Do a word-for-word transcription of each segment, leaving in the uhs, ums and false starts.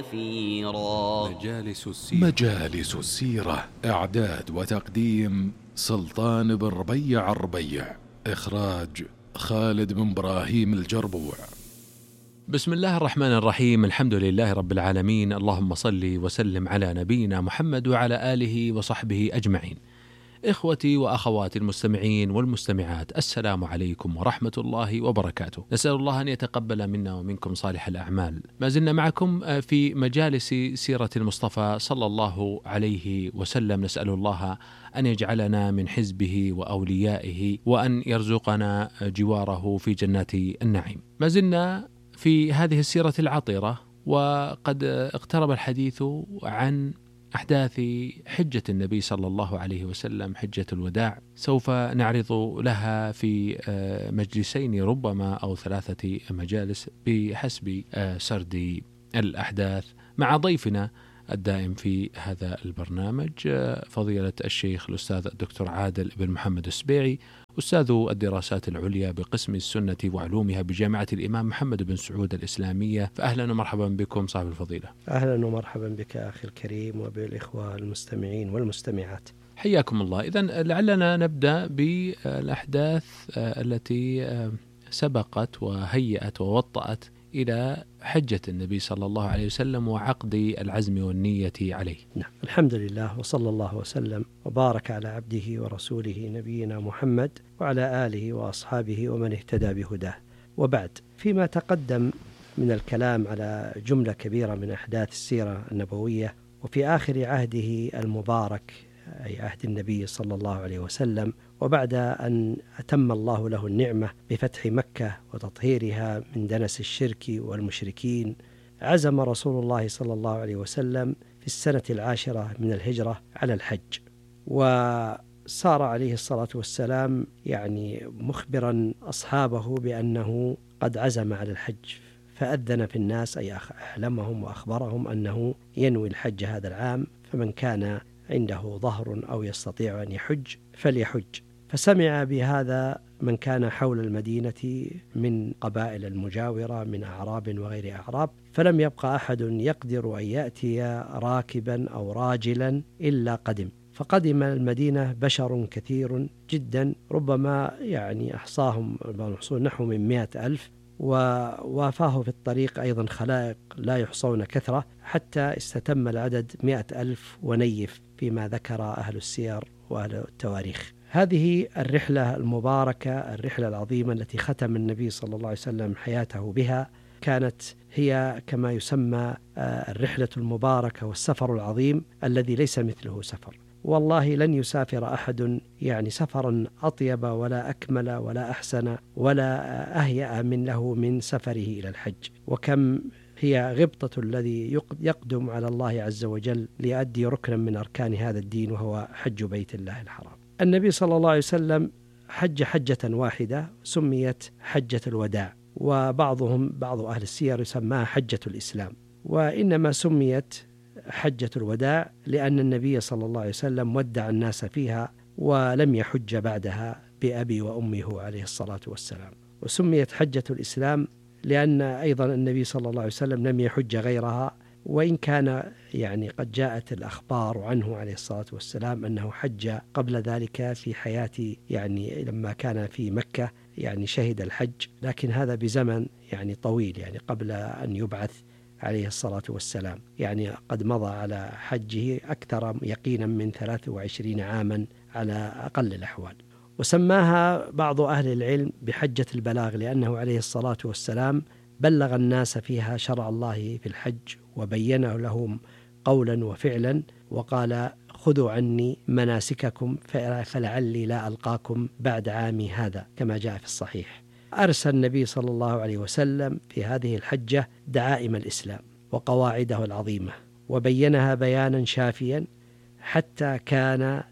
مجالس السيرة. مجالس السيرة، إعداد وتقديم سلطان بن ربيع الربيع، إخراج خالد بن إبراهيم الجربوع. بسم الله الرحمن الرحيم، الحمد لله رب العالمين، اللهم صل وسلم على نبينا محمد وعلى آله وصحبه أجمعين. إخوتي وأخواتي المستمعين والمستمعات، السلام عليكم ورحمة الله وبركاته. نسأل الله أن يتقبل منا ومنكم صالح الأعمال. ما زلنا معكم في مجالس سيرة المصطفى صلى الله عليه وسلم، نسأل الله أن يجعلنا من حزبه وأوليائه وأن يرزقنا جواره في جنات النعيم. ما زلنا في هذه السيرة العطرة، وقد اقترب الحديث عن أحداث حجة النبي صلى الله عليه وسلم، حجة الوداع. سوف نعرض لها في مجلسين ربما أو ثلاثة مجالس بحسب سرد الأحداث، مع ضيفنا الدائم في هذا البرنامج فضيلة الشيخ الأستاذ الدكتور عادل بن محمد السبيعي، أستاذ الدراسات العليا بقسم السنة وعلومها بجامعة الإمام محمد بن سعود الإسلامية. فأهلا ومرحبا بكم صاحب الفضيلة. أهلا ومرحبا بك أخي الكريم وبالإخوة المستمعين والمستمعات، حياكم الله. إذن لعلنا نبدأ بالأحداث التي سبقت وهيأت ووطأت إلى حجة النبي صلى الله عليه وسلم وعقد العزم والنية عليه. نعم، الحمد لله، وصلى الله وسلم وبارك على عبده ورسوله نبينا محمد وعلى آله وأصحابه ومن اهتدى بهداه. وبعد، فيما تقدم من الكلام على جملة كبيرة من أحداث السيرة النبوية، وفي آخر عهده المبارك أي عهد النبي صلى الله عليه وسلم، وبعد أن أتم الله له النعمة بفتح مكة وتطهيرها من دنس الشرك والمشركين، عزم رسول الله صلى الله عليه وسلم في السنة العاشرة من الهجرة على الحج، وصار عليه الصلاة والسلام يعني مخبرا أصحابه بأنه قد عزم على الحج، فأذن في الناس أي أعلمهم وأخبرهم أنه ينوي الحج هذا العام، فمن كان عنده ظهر أو يستطيع أن يحج فليحج. فسمع بهذا من كان حول المدينة من قبائل المجاورة من أعراب وغير أعراب، فلم يبقى أحد يقدر أن يأتي راكبا أو راجلا إلا قدم. فقدم المدينة بشر كثير جدا، ربما يعني أحصاهم نحو من مئة ألف، ووافاه في الطريق أيضا خلائق لا يحصون كثرة، حتى استتم العدد مئة ألف ونيف فيما ذكر أهل السير وأهل التواريخ. هذه الرحلة المباركة، الرحلة العظيمة التي ختم النبي صلى الله عليه وسلم حياته بها، كانت هي كما يسمى الرحلة المباركة والسفر العظيم الذي ليس مثله سفر. والله لن يسافر أحد يعني سفرا أطيب ولا أكمل ولا أحسن ولا أهيأ من له من سفره إلى الحج. وكم هي غبطة الذي يقدم على الله عز وجل ليؤدي ركنا من أركان هذا الدين، وهو حج بيت الله الحرام. النبي صلى الله عليه وسلم حج حجة واحدة سميت حجة الوداع، وبعضهم بعض أهل السير يسمىها حجة الإسلام، وإنما سميت حجة الوداع لأن النبي صلى الله عليه وسلم ودع الناس فيها ولم يحج بعدها بأبي وأمه عليه الصلاة والسلام. وسميت حجة الإسلام لأن أيضا النبي صلى الله عليه وسلم لم يحج غيرها، وإن كان يعني قد جاءت الأخبار عنه عليه الصلاة والسلام أنه حج قبل ذلك في حياة يعني لما كان في مكة يعني شهد الحج، لكن هذا بزمن يعني طويل، يعني قبل أن يبعث عليه الصلاة والسلام، يعني قد مضى على حجه أكثر يقينا من ثلاث وعشرين عاما على أقل الأحوال. وسماها بعض أهل العلم بحجة البلاغ، لأنه عليه الصلاة والسلام بلغ الناس فيها شرع الله في الحج وبينه لهم قولا وفعلا، وقال خذوا عني مناسككم فلعلي لا ألقاكم بعد عامي هذا، كما جاء في الصحيح. أرسل النبي صلى الله عليه وسلم في هذه الحجة دعائم الإسلام وقواعده العظيمة، وبينها بيانا شافيا، حتى كان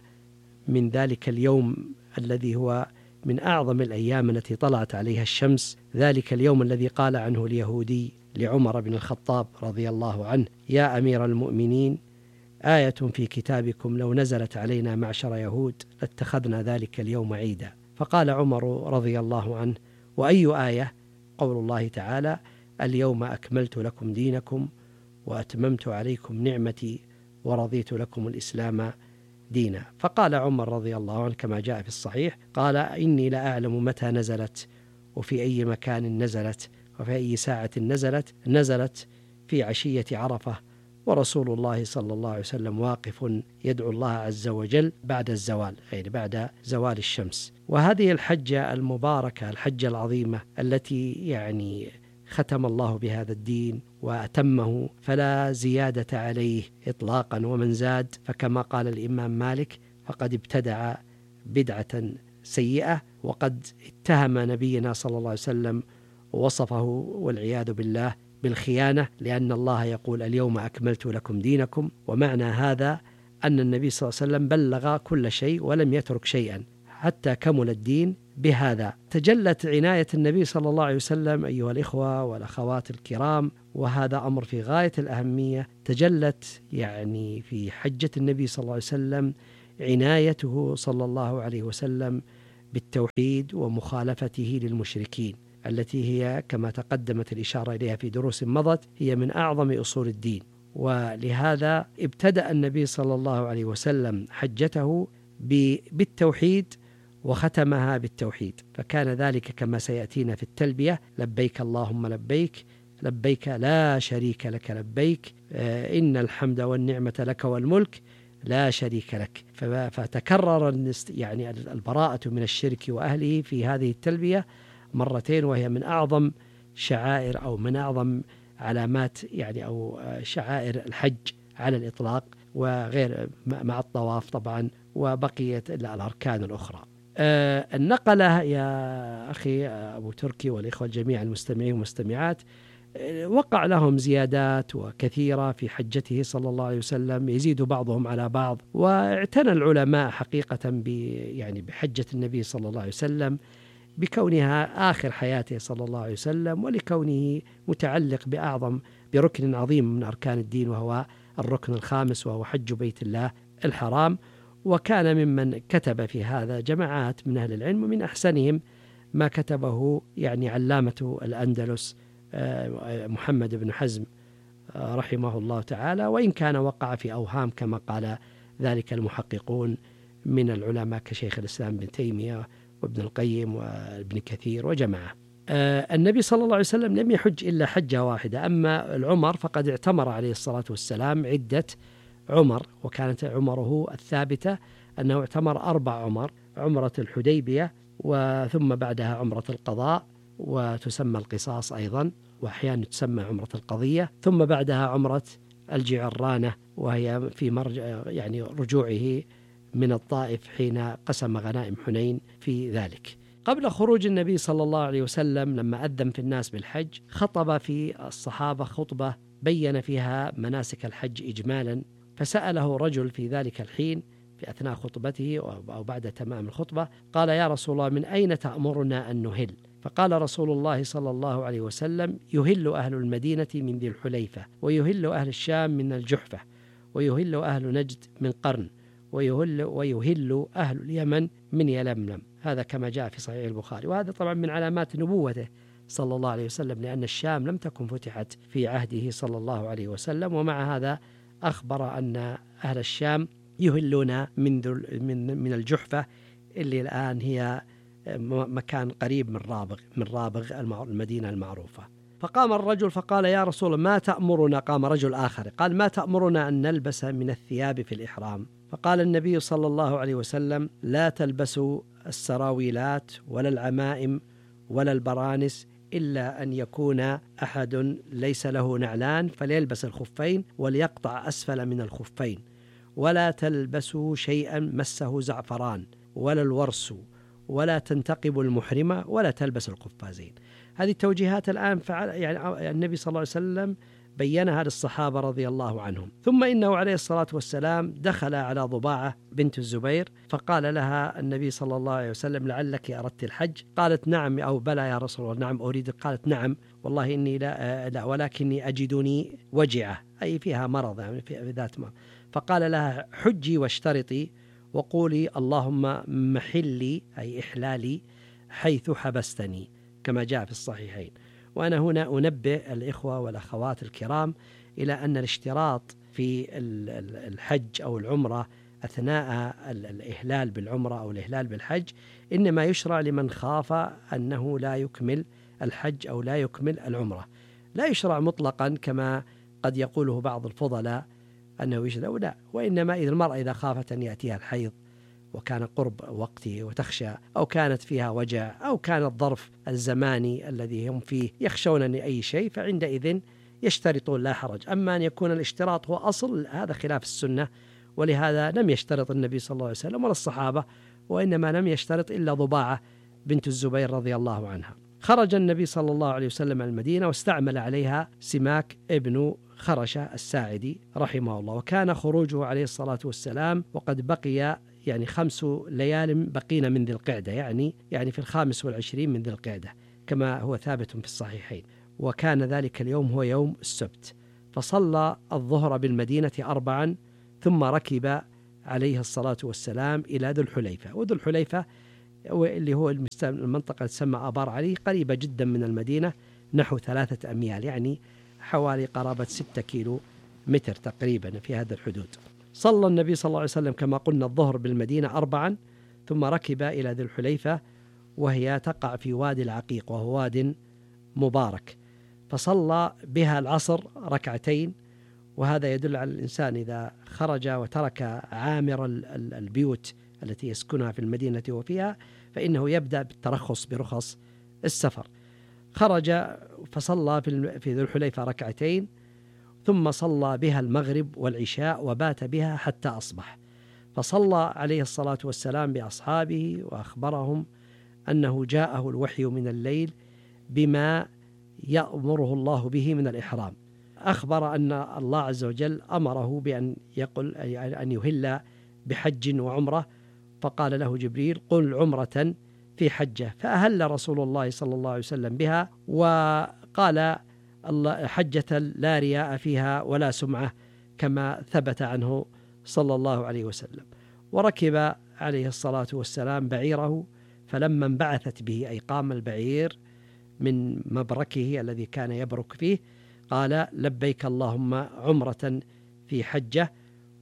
من ذلك اليوم الذي هو من أعظم الأيام التي طلعت عليها الشمس، ذلك اليوم الذي قال عنه اليهودي لعمر بن الخطاب رضي الله عنه: يا أمير المؤمنين، آية في كتابكم لو نزلت علينا معشر يهود لاتخذنا ذلك اليوم عيدا. فقال عمر رضي الله عنه: وأي آية؟ قول الله تعالى: اليوم أكملت لكم دينكم وأتممت عليكم نعمتي ورضيت لكم الإسلام دينا. فقال عمر رضي الله عنه كما جاء في الصحيح، قال إني لا أعلم متى نزلت وفي أي مكان نزلت وفي أي ساعة نزلت. نزلت في عشية عرفة ورسول الله صلى الله عليه وسلم واقف يدعو الله عز وجل بعد الزوال، يعني بعد زوال الشمس. وهذه الحجة المباركة، الحجة العظيمة التي يعني ختم الله بهذا الدين وأتمه فلا زيادة عليه إطلاقا، ومن زاد فكما قال الإمام مالك فقد ابتدع بدعة سيئة، وقد اتهم نبينا صلى الله عليه وسلم ووصفه والعياذ بالله بالخيانة، لأن الله يقول اليوم أكملت لكم دينكم، ومعنى هذا أن النبي صلى الله عليه وسلم بلغ كل شيء ولم يترك شيئا حتى كمل الدين بهذا. تجلت عناية النبي صلى الله عليه وسلم أيها الإخوة والأخوات الكرام، وهذا أمر في غاية الأهمية. تجلت يعني في حجة النبي صلى الله عليه وسلم عنايته صلى الله عليه وسلم بالتوحيد ومخالفته للمشركين، التي هي كما تقدمت الإشارة إليها في دروس مضت هي من أعظم أصول الدين. ولهذا ابتدأ النبي صلى الله عليه وسلم حجته بالتوحيد وختمها بالتوحيد، فكان ذلك كما سيأتينا في التلبية: لبيك اللهم لبيك لبيك لا شريك لك لبيك إن الحمد والنعمة لك والملك لا شريك لك. فتكرر يعني البراءة من الشرك وأهله في هذه التلبية مرتين، وهي من أعظم شعائر أو من أعظم علامات يعني أو شعائر الحج على الإطلاق، وغير مع الطواف طبعا وبقية الأركان الأخرى. آه النقلة يا أخي أبو تركي والإخوة الجميع المستمعين والمستمعات آه وقع لهم زيادات وكثيرة في حجته صلى الله عليه وسلم، يزيد بعضهم على بعض. واعتنى العلماء حقيقة ب يعني بحجة النبي صلى الله عليه وسلم بكونها آخر حياته صلى الله عليه وسلم، ولكونه متعلق بأعظم بركن عظيم من أركان الدين، وهو الركن الخامس وهو حج بيت الله الحرام. وكان ممن كتب في هذا جماعات من أهل العلم، ومن أحسنهم ما كتبه يعني علامة الأندلس محمد بن حزم رحمه الله تعالى، وإن كان وقع في أوهام كما قال ذلك المحققون من العلماء كشيخ الإسلام بن تيمية وابن القيم وابن كثير وجماعة. النبي صلى الله عليه وسلم لم يحج إلا حجة واحدة. أما العمر فقد اعتمر عليه الصلاة والسلام عدة عمر، وكانت عمره الثابتة أنه اعتمر أربع عمر: عمرة الحديبية، وثم بعدها عمرة القضاء وتسمى القصاص أيضا، وأحيانا تسمى عمرة القضية، ثم بعدها عمرة الجعرانة، وهي في مرجع يعني رجوعه من الطائف حين قسم غنائم حنين في ذلك. قبل خروج النبي صلى الله عليه وسلم لما أذن في الناس بالحج خطب في الصحابة خطبة بين فيها مناسك الحج إجمالا، فسأله رجل في ذلك الحين في أثناء خطبته أو بعد تمام الخطبة، قال: يا رسول الله من أين تأمرنا أن نهل؟ فقال رسول الله صلى الله عليه وسلم: يهل أهل المدينة من ذي الحليفة، ويهل أهل الشام من الجحفة، ويهل أهل نجد من قرن، ويهل, ويهل أهل اليمن من يلملم. هذا كما جاء في صحيح البخاري. وهذا طبعا من علامات نبوته صلى الله عليه وسلم، لأن الشام لم تكن فتحت في عهده صلى الله عليه وسلم، ومع هذا أخبر أن أهل الشام يهلون من من من الجحفة اللي الآن هي مكان قريب من رابغ من رابغ المدينة المعروفة. فقام الرجل فقال: يا رسول الله ما تأمرنا؟ قام رجل آخر قال: ما تأمرنا أن نلبس من الثياب في الإحرام؟ فقال النبي صلى الله عليه وسلم: لا تلبسوا السراويلات ولا العمائم ولا البرانس، إلا أن يكون أحد ليس له نعلان فليلبس الخفين وليقطع أسفل من الخفين، ولا تلبسوا شيئا مسه زعفران ولا الورس، ولا تنتقب المحرمة، ولا تلبس القفازين. هذه التوجيهات الآن فعل يعني النبي صلى الله عليه وسلم بينها للصحابة رضي الله عنهم. ثم إنه عليه الصلاة والسلام دخل على ضباعة بنت الزبير فقال لها النبي صلى الله عليه وسلم: لعلك أردت الحج؟ قالت: نعم أو بلى يا رسول الله. نعم أريد. قالت: نعم والله إني لا, لا ولكني أجدني وجعة، أي فيها مرض يعني في ذات مرض. فقال لها: حجي واشترطي وقولي اللهم محلي أي إحلالي حيث حبستني، كما جاء في الصحيحين. وأنا هنا أنبه الإخوة والأخوات الكرام إلى أن الاشتراط في الحج أو العمرة أثناء الإهلال بالعمرة أو الإهلال بالحج إنما يشرع لمن خاف أنه لا يكمل الحج أو لا يكمل العمرة، لا يشرع مطلقا كما قد يقوله بعض الفضلاء أنه يشرع، لا، وإنما إذا المرأة إذا خافت أن يأتيها الحيض وكان قرب وقته وتخشى، أو كانت فيها وجع، أو كان الظرف الزماني الذي هم فيه يخشون أن أي شيء، فعندئذ يشترطون لا حرج. أما أن يكون الاشتراط هو أصل، هذا خلاف السنة، ولهذا لم يشترط النبي صلى الله عليه وسلم ولا الصحابة، وإنما لم يشترط إلا ضباعة بنت الزبير رضي الله عنها. خرج النبي صلى الله عليه وسلم من المدينة واستعمل عليها سماك ابن خرشة الساعدي رحمه الله، وكان خروجه عليه الصلاة والسلام وقد بقي يعني خمس ليال بقين من ذي القعدة، يعني يعني في الخامس والعشرين من ذي القعدة كما هو ثابت في الصحيحين، وكان ذلك اليوم هو يوم السبت. فصلى الظهر بالمدينة أربعا ثم ركب عليه الصلاة والسلام إلى ذو الحليفة، وذو الحليفة اللي هو المنطقة تسمى آبار علي، قريبة جدا من المدينة، نحو ثلاثة أميال، يعني حوالي قرابة ستة كيلو متر تقريبا في هذا الحدود. صلى النبي صلى الله عليه وسلم كما قلنا الظهر بالمدينة أربعا ثم ركب إلى ذي الحليفة، وهي تقع في وادي العقيق وهو واد مبارك، فصلى بها العصر ركعتين. وهذا يدل على الإنسان إذا خرج وترك عامر البيوت التي يسكنها في المدينة وفيها فإنه يبدأ بالترخص برخص السفر. خرج فصلى في ذو الحليفة ركعتين ثم صلى بها المغرب والعشاء وبات بها حتى أصبح، فصلى عليه الصلاة والسلام بأصحابه وأخبرهم أنه جاءه الوحي من الليل بما يأمره الله به من الإحرام. أخبر أن الله عز وجل أمره بأن يقل أن يهل بحج وعمرة، فقال له جبريل قل عمرة في حجة، فأهل رسول الله صلى الله عليه وسلم بها، وقال حجة لا رياء فيها ولا سمعة كما ثبت عنه صلى الله عليه وسلم. وركب عليه الصلاة والسلام بعيره، فلما انبعثت به أي قام البعير من مبركه الذي كان يبرك فيه قال لبيك اللهم عمرة في حجة،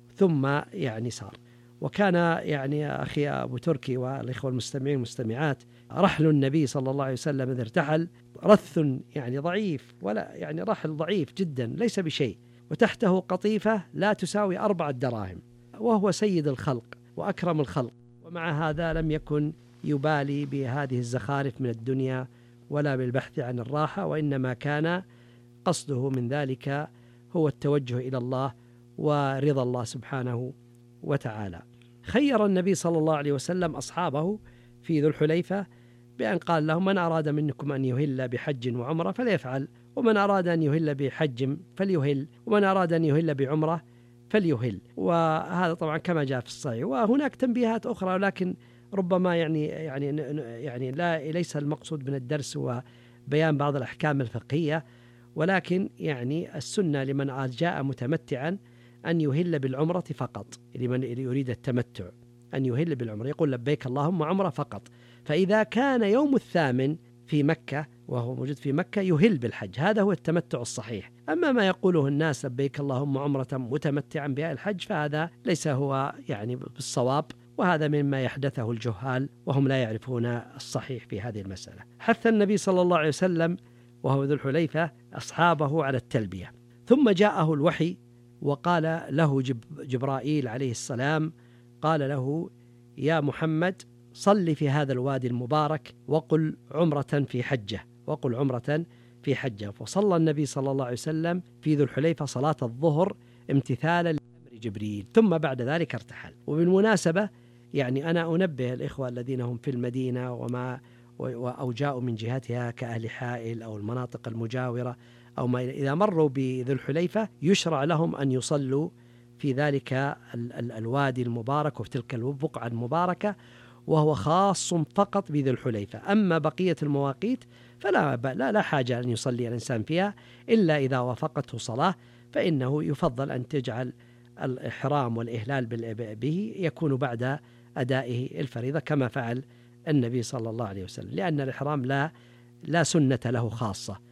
ثم يعني صار. وكان يعني أخي أبو تركي والإخوة المستمعين والمستمعات، رحل النبي صلى الله عليه وسلم إذ ارتحل رث يعني ضعيف، ولا يعني رحل ضعيف جدا ليس بشيء، وتحته قطيفة لا تساوي أربعة دراهم، وهو سيد الخلق وأكرم الخلق، ومع هذا لم يكن يبالي بهذه الزخارف من الدنيا ولا بالبحث عن الراحة، وإنما كان قصده من ذلك هو التوجه إلى الله ورضا الله سبحانه وتعالى. خير النبي صلى الله عليه وسلم أصحابه في ذو الحليفة بأن قال لهم من أراد منكم أن يهل بحج وعمرة فليفعل، ومن أراد أن يهل بحج فليهل، ومن أراد أن يهل بعمرة فليهل. وهذا طبعا كما جاء في الصحيح. وهناك تنبيهات أخرى، ولكن ربما يعني يعني يعني لا ليس المقصود من الدرس وبيان بعض الأحكام الفقهية، ولكن يعني السنة لمن جاء متمتعا أن يهل بالعمرة فقط، لمن يريد التمتع أن يهل بالعمرة يقول لبيك اللهم عمرة فقط. فإذا كان يوم الثامن في مكة وهو موجود في مكة يهل بالحج، هذا هو التمتع الصحيح. أما ما يقوله الناس لبيك اللهم عمرة متمتعا بها الحج فهذا ليس هو يعني بالصواب، وهذا مما يحدثه الجهال وهم لا يعرفون الصحيح في هذه المسألة. حث النبي صلى الله عليه وسلم وهو ذو الحليفة أصحابه على التلبية، ثم جاءه الوحي وقال له جبرائيل عليه السلام قال له يا محمد صل في هذا الوادي المبارك وقل عمرة في حجة، وقل عمرة في حجة. فصلى النبي صلى الله عليه وسلم في ذو الحليفة صلاة الظهر امتثالا لأمر جبريل، ثم بعد ذلك ارتحل. وبالمناسبة يعني أنا أنبه الإخوة الذين هم في المدينة وما أو جاءوا من جهتها كأهل حائل أو المناطق المجاورة أو ما إذا مروا بذو الحليفة يشرع لهم أن يصلوا في ذلك ال ال الوادي المبارك وفي تلك البقعة المباركة، وهو خاص فقط بذو الحليفة. أما بقية المواقيت فلا لا, لا حاجة أن يصلي الإنسان فيها إلا إذا وافقته صلاة، فإنه يفضل أن تجعل الإحرام والإهلال به يكون بعد أدائه الفريضة كما فعل النبي صلى الله عليه وسلم، لأن الإحرام لا لا سنة له خاصة،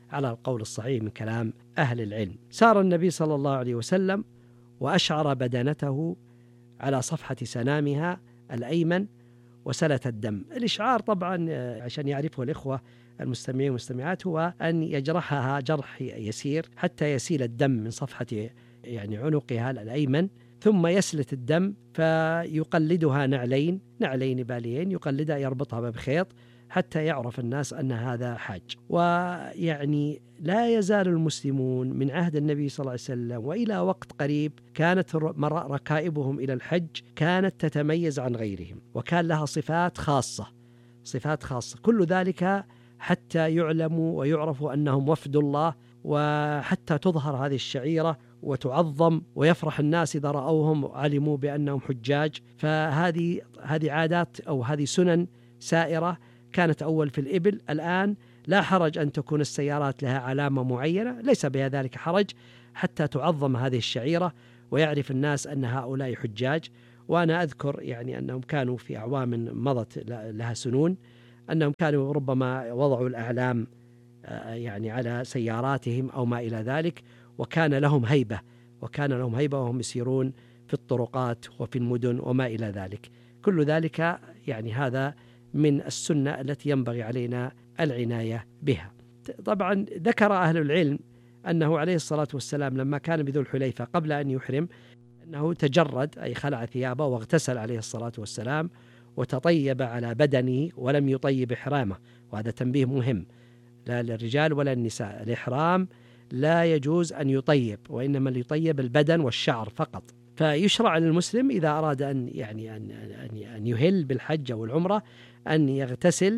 على القول الصحيح من كلام أهل العلم. سار النبي صلى الله عليه وسلم وأشعر بدنته على صفحة سنامها الأيمن وسلت الدم. الإشعار طبعا عشان يعرفه الإخوة المستمعين والمستمعات هو أن يجرحها جرح يسير حتى يسيل الدم من صفحة يعني عنقها الأيمن، ثم يسلت الدم فيقلدها نعلين نعلين باليين، يقلدها يربطها بخيط حتى يعرف الناس أن هذا حاج. ويعني لا يزال المسلمون من عهد النبي صلى الله عليه وسلم وإلى وقت قريب كانت ركائبهم إلى الحج كانت تتميز عن غيرهم، وكان لها صفات خاصة صفات خاصة كل ذلك حتى يعلموا ويعرفوا أنهم وفد الله، وحتى تظهر هذه الشعيرة وتعظم ويفرح الناس إذا رأوهم وعلموا بأنهم حجاج. فهذه هذه عادات أو هذه سنن سائرة كانت أول في الإبل. الآن لا حرج أن تكون السيارات لها علامة معينة، ليس بها ذلك حرج، حتى تعظم هذه الشعيرة ويعرف الناس أن هؤلاء حجاج. وأنا أذكر يعني أنهم كانوا في أعوام مضت لها سنون أنهم كانوا ربما وضعوا الأعلام يعني على سياراتهم أو ما إلى ذلك، وكان لهم هيبة وكان لهم هيبة وهم يسيرون في الطرقات وفي المدن وما إلى ذلك. كل ذلك يعني هذا من السنة التي ينبغي علينا العناية بها. طبعا ذكر أهل العلم أنه عليه الصلاة والسلام لما كان بذو الحليفة قبل أن يحرم أنه تجرد أي خلع ثيابه واغتسل عليه الصلاة والسلام وتطيب على بدنه ولم يطيب إحرامه، وهذا تنبيه مهم لا للرجال ولا النساء. الإحرام لا يجوز أن يطيب، وإنما يطيب البدن والشعر فقط. فيشرع للمسلم إذا أراد أن يعني أن أن يهل بالحج أو العمرة أن يغتسل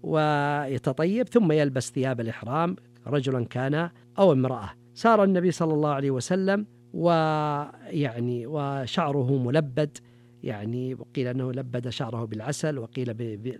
ويتطيب ثم يلبس ثياب الإحرام رجلا كان أو امرأة. سار النبي صلى الله عليه وسلم ويعني وشعره ملبد، يعني وقيل أنه لبد شعره بالعسل، وقيل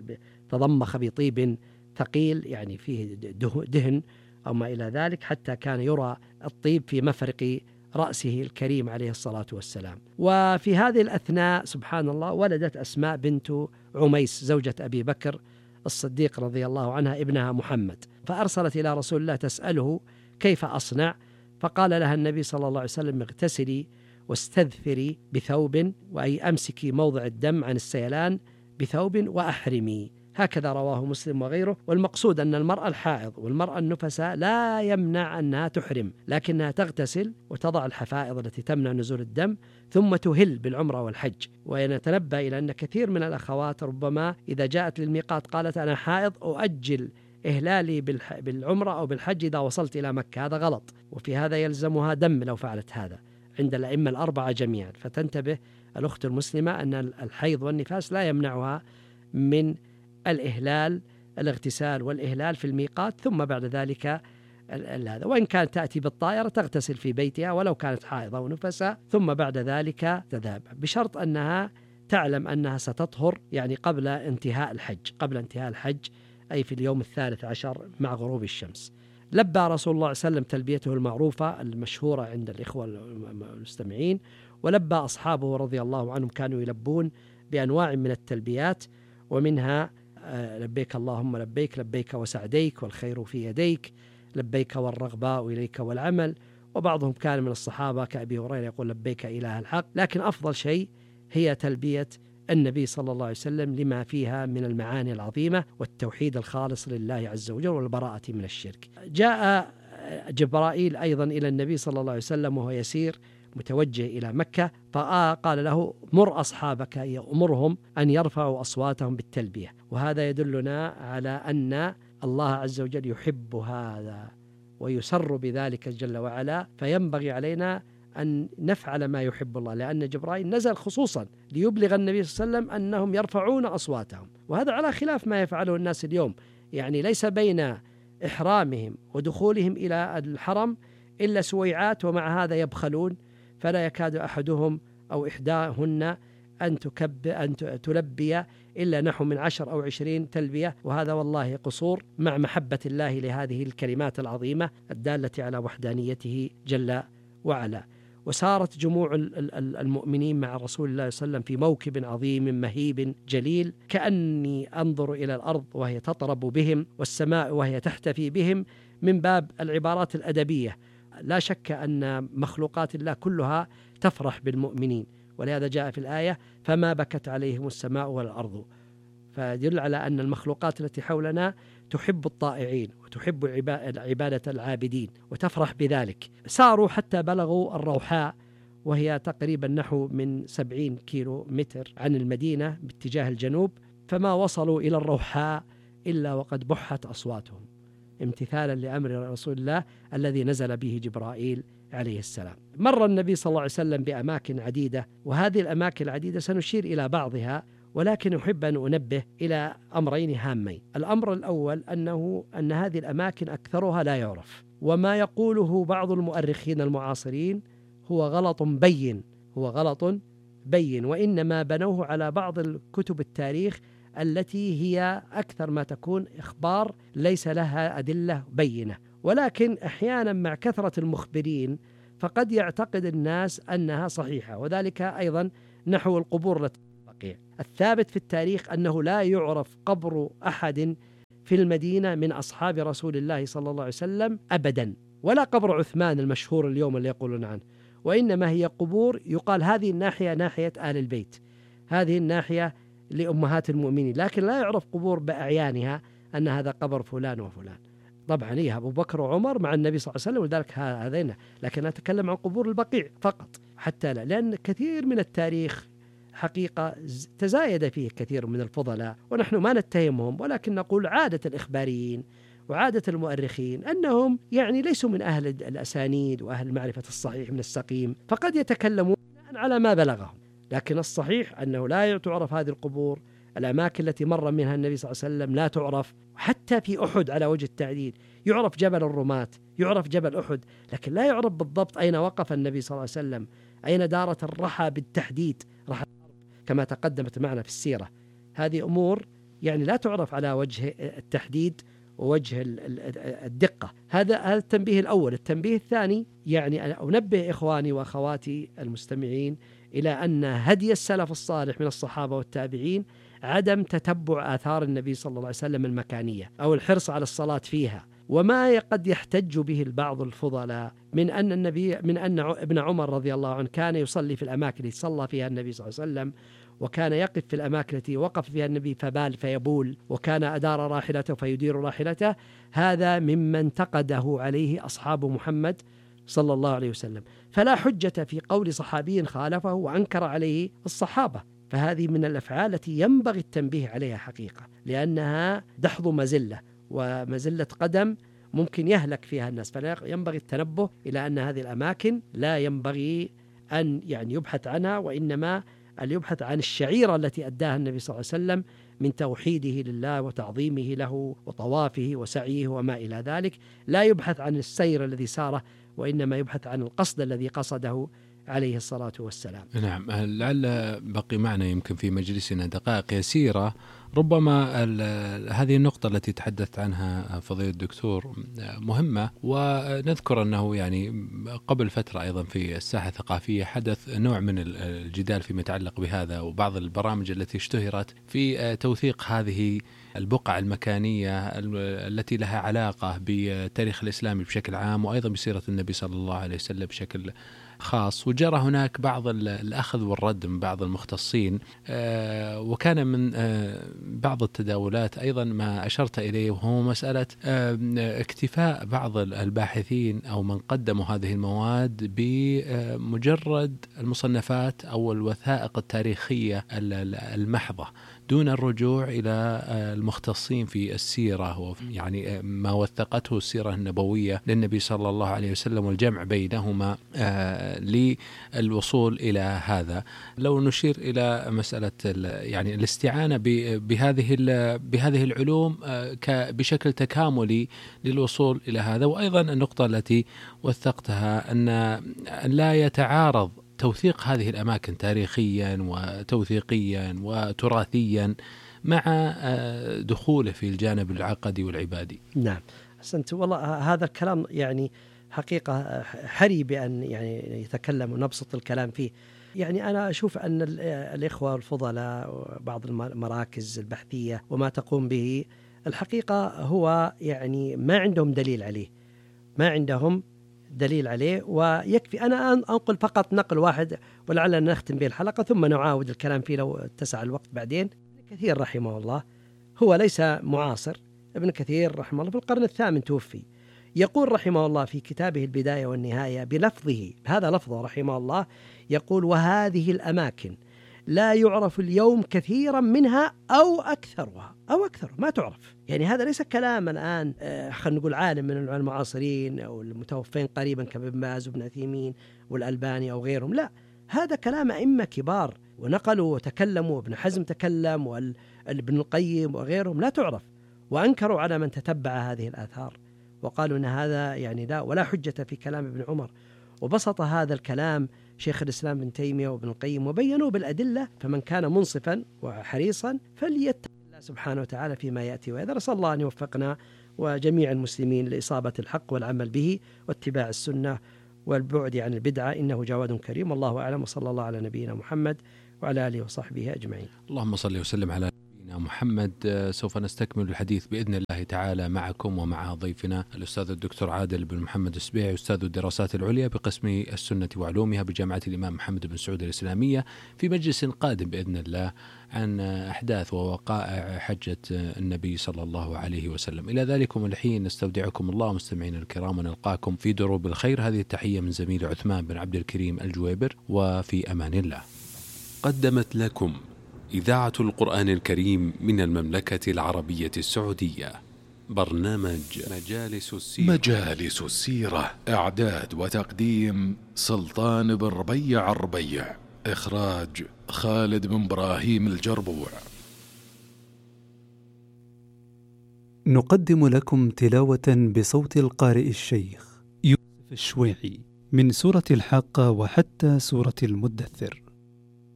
تضمخ بطيب ثقيل يعني فيه دهن أو ما إلى ذلك، حتى كان يرى الطيب في مفرق رأسه الكريم عليه الصلاة والسلام. وفي هذه الأثناء سبحان الله ولدت أسماء بنت عميس زوجة أبي بكر الصديق رضي الله عنها ابنها محمد، فأرسلت إلى رسول الله تسأله كيف أصنع، فقال لها النبي صلى الله عليه وسلم اغتسلي واستذفري بثوب، وأي أمسكي موضع الدم عن السيلان بثوب وأحرمي. هكذا رواه مسلم وغيره. والمقصود أن المرأة الحائض والمرأة النفساء لا يمنع أنها تحرم، لكنها تغتسل وتضع الحفائض التي تمنع نزول الدم ثم تهل بالعمرة والحج. ونتنبه إلى أن كثير من الأخوات ربما إذا جاءت للميقات قالت أنا حائض أؤجل إهلالي بالعمرة أو بالحج إذا وصلت إلى مكة، هذا غلط، وفي هذا يلزمها دم لو فعلت هذا عند الأئمة الأربعة جميعا. فتنتبه الأخت المسلمة أن الحيض والنفاس لا يمنعها من الإهلال الاغتسال والإهلال في الميقات، ثم بعد ذلك هذا. وإن كانت تأتي بالطائرة تغتسل في بيتها ولو كانت حائضة ونفسا، ثم بعد ذلك تذهب، بشرط أنها تعلم أنها ستطهر يعني قبل انتهاء الحج قبل انتهاء الحج أي في اليوم الثالث عشر مع غروب الشمس. لبى رسول الله صلى الله عليه وسلم تلبيته المعروفة المشهورة عند الإخوة المستمعين، ولبى أصحابه رضي الله عنهم كانوا يلبون بأنواع من التلبيات، ومنها لبيك اللهم لبيك لبيك وسعديك والخير في يديك، لبيك والرغباء إليك والعمل. وبعضهم كان من الصحابة كأبي هريرة يقول لبيك إله الحق. لكن أفضل شيء هي تلبية النبي صلى الله عليه وسلم لما فيها من المعاني العظيمة والتوحيد الخالص لله عز وجل والبراءة من الشرك. جاء جبرائيل أيضا إلى النبي صلى الله عليه وسلم وهو يسير متوجه إلى مكة، فقال له مر أصحابك يأمرهم أن يرفعوا أصواتهم بالتلبية. وهذا يدلنا على أن الله عز وجل يحب هذا ويسر بذلك جل وعلا، فينبغي علينا أن نفعل ما يحب الله، لأن جبرائيل نزل خصوصا ليبلغ النبي صلى الله عليه وسلم أنهم يرفعون أصواتهم، وهذا على خلاف ما يفعله الناس اليوم. يعني ليس بين إحرامهم ودخولهم إلى الحرم إلا سويعات، ومع هذا يبخلون، فلا يكاد أحدهم أو إحداهن أن تكب أن تلبي إلا نحو من عشر أو عشرين تلبية، وهذا والله قصور مع محبة الله لهذه الكلمات العظيمة الدالة على وحدانيته جل وعلا. وسارت جموع المؤمنين مع رسول الله صلى الله عليه وسلم في موكب عظيم مهيب جليل، كأني أنظر إلى الأرض وهي تطرب بهم والسماء وهي تحتفي بهم، من باب العبارات الأدبية. لا شك أن مخلوقات الله كلها تفرح بالمؤمنين، ولهذا جاء في الآية فما بكت عليهم السماء والأرض، فيدل على أن المخلوقات التي حولنا تحب الطائعين وتحب عبادة العابدين وتفرح بذلك. ساروا حتى بلغوا الروحاء، وهي تقريبا نحو من سبعين كيلو متر عن المدينة باتجاه الجنوب، فما وصلوا إلى الروحاء إلا وقد بحت أصواتهم امتثالا لأمر رسول الله الذي نزل به جبرائيل عليه السلام. مر النبي صلى الله عليه وسلم بأماكن عديدة، وهذه الأماكن العديدة سنشير إلى بعضها، ولكن أحب أن أنبه إلى أمرين هامين. الأمر الأول أنه أن هذه الأماكن أكثرها لا يعرف، وما يقوله بعض المؤرخين المعاصرين هو غلط بين هو غلط بين وإنما بنوه على بعض الكتب التاريخ التي هي أكثر ما تكون إخبار ليس لها أدلة بينة. ولكن أحيانا مع كثرة المخبرين فقد يعتقد الناس أنها صحيحة، وذلك أيضا نحو القبور التي بقيع. الثابت في التاريخ أنه لا يعرف قبر أحد في المدينة من أصحاب رسول الله صلى الله عليه وسلم أبدا، ولا قبر عثمان المشهور اليوم اللي يقولون عنه، وإنما هي قبور يقال هذه الناحية ناحية آل البيت، هذه الناحية لأمهات المؤمنين، لكن لا يعرف قبور بأعيانها أن هذا قبر فلان وفلان. طبعا إيه أبو بكر وعمر مع النبي صلى الله عليه وسلم، ولذلك هذين، لكن أتكلم عن قبور البقيع فقط حتى لا، لأن كثير من التاريخ حقيقة تزايد فيه كثير من الفضلاء، ونحن ما نتهمهم، ولكن نقول عادة الإخباريين وعادة المؤرخين أنهم يعني ليسوا من أهل الأسانيد وأهل معرفة الصحيح من السقيم، فقد يتكلمون على ما بلغهم. لكن الصحيح أنه لا تعرف هذه القبور، الأماكن التي مر منها النبي صلى الله عليه وسلم لا تعرف، حتى في أحد على وجه التعديل يعرف جبل الرماة، يعرف جبل أحد، لكن لا يعرف بالضبط أين وقف النبي صلى الله عليه وسلم، أين دارت الرحى بالتحديد، رحى كما تقدمت معنا في السيرة. هذه أمور يعني لا تعرف على وجه التحديد ووجه الدقة. هذا هذا التنبيه الأول. التنبيه الثاني يعني أنبه إخواني وأخواتي المستمعين إلى أن هدي السلف الصالح من الصحابة والتابعين عدم تتبع آثار النبي صلى الله عليه وسلم المكانية أو الحرص على الصلاة فيها، وما قد يحتج به البعض الفضلاء من أن النبي من أن ابن عمر رضي الله عنه كان يصلي في الأماكن التي صلى فيها النبي صلى الله عليه وسلم، وكان يقف في الأماكن التي وقف فيها النبي فبال فيبول، وكان أدار راحلته فيدير راحلته. هذا مما انتقده عليه أصحاب محمد صلى الله عليه وسلم، فلا حجة في قول صحابي خالفه وأنكر عليه الصحابة. فهذه من الأفعال التي ينبغي التنبيه عليها حقيقة، لأنها دحض مزلة، ومزلة قدم ممكن يهلك فيها الناس، فينبغي التنبه إلى أن هذه الأماكن لا ينبغي أن يعني يبحث عنها، وإنما أن يبحث عن الشعيرة التي أداها النبي صلى الله عليه وسلم من توحيده لله وتعظيمه له وطوافه وسعيه وما إلى ذلك. لا يبحث عن السير الذي ساره، وإنما يبحث عن القصد الذي قصده عليه الصلاة والسلام. نعم، لعل بقي معنا يمكن في مجلسنا دقائق يسيرة، ربما هذه النقطة التي تحدثت عنها فضيلة الدكتور مهمة، ونذكر أنه يعني قبل فترة أيضا في الساحة الثقافية حدث نوع من الجدال فيما يتعلق بهذا، وبعض البرامج التي اشتهرت في توثيق هذه البقع المكانية التي لها علاقة بالتاريخ الإسلامي بشكل عام، وأيضا بسيرة النبي صلى الله عليه وسلم بشكل خاص. وجرى هناك بعض الأخذ والرد من بعض المختصين، وكان من بعض التداولات أيضا ما أشرت إليه، وهو مسألة اكتفاء بعض الباحثين أو من قدموا هذه المواد بمجرد المصنفات أو الوثائق التاريخية المحضة دون الرجوع إلى المختصين في السيرة، يعني ما وثقته السيرة النبوية للنبي صلى الله عليه وسلم والجمع بينهما للوصول إلى هذا. لو نشير إلى مسألة يعني الاستعانة بهذه بهذه العلوم بشكل تكاملي للوصول إلى هذا، وأيضا النقطة التي وثقتها أن لا يتعارض توثيق هذه الأماكن تاريخيا وتوثيقيا وتراثيا مع دخوله في الجانب العقدي والعبادي. نعم، أحسنت والله. هذا الكلام يعني حقيقة حري بأن يعني يتكلم ونبسط الكلام فيه. يعني أنا أشوف أن الإخوة الفضلاء وبعض المراكز البحثية وما تقوم به الحقيقة هو يعني ما عندهم دليل عليه، ما عندهم دليل عليه، ويكفي أنا أنقل فقط نقل واحد ولعلنا نختم به الحلقة ثم نعاود الكلام فيه لو اتسع الوقت بعدين. ابن كثير رحمه الله هو ليس معاصر، ابن كثير رحمه الله في القرن الثامن توفي. يقول رحمه الله في كتابه البداية والنهاية بلفظه، هذا لفظه رحمه الله، يقول: وهذه الأماكن لا يعرف اليوم كثيرا منها أو أكثرها أو أكثر ما تعرف. يعني هذا ليس كلام الآن آه خلينا نقول عالم من العلماء المعاصرين أو المتوفين قريبا كابن باز وابن عثيمين والألباني أو غيرهم، لا، هذا كلام أئمة كبار ونقلوا وتكلموا، ابن حزم تكلم وابن القيم وغيرهم، لا تعرف، وأنكروا على من تتبع هذه الآثار وقالوا أن هذا يعني لا ولا حجة في كلام ابن عمر. وبسط هذا الكلام شيخ الإسلام ابن تيمية وابن القيم وبينوا بالأدلة، فمن كان منصفا وحريصا فليتق الله سبحانه وتعالى فيما يأتي ويذر. نسأل الله أن يوفقنا وجميع المسلمين لإصابة الحق والعمل به واتباع السنة والبعد عن البدعة، إنه جواد كريم. والله أعلم، وصلى الله على نبينا محمد وعلى آله وصحبه أجمعين. اللهم صل وسلم على محمد. سوف نستكمل الحديث بإذن الله تعالى معكم ومع ضيفنا الأستاذ الدكتور عادل بن محمد السبيعي، أستاذ الدراسات العليا بقسم السنة وعلومها بجامعة الإمام محمد بن سعود الإسلامية، في مجلس قادم بإذن الله عن أحداث ووقائع حجة النبي صلى الله عليه وسلم. إلى ذلكم الحين نستودعكم الله مستمعين الكرام ونلقاكم في دروب الخير. هذه التحية من زميل عثمان بن عبد الكريم الجويبر، وفي أمان الله. قدمت لكم إذاعة القرآن الكريم من المملكة العربية السعودية برنامج مجالس السيرة. مجالس السيرة، إعداد وتقديم سلطان بن ربيع الربيع، إخراج خالد بن إبراهيم الجربوع. نقدم لكم تلاوة بصوت القارئ الشيخ يوسف الشويعي من سورة الحاقة وحتى سورة المدثر.